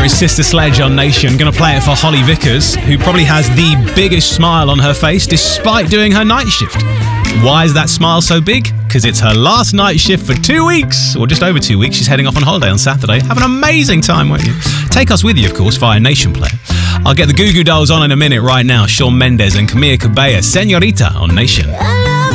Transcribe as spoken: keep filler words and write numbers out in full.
is Sister Sledge on Nation. Going to play it for Holly Vickers, who probably has the biggest smile on her face despite doing her night shift. Why is that smile so big? Because it's her last night shift for two weeks, or just over two weeks. She's heading off on holiday on Saturday. Have an amazing time, won't you? Take us with you, of course, via Nation Play. I'll get the Goo Goo Dolls on in a minute right now. Shawn Mendes and Camila Cabello, Señorita on Nation.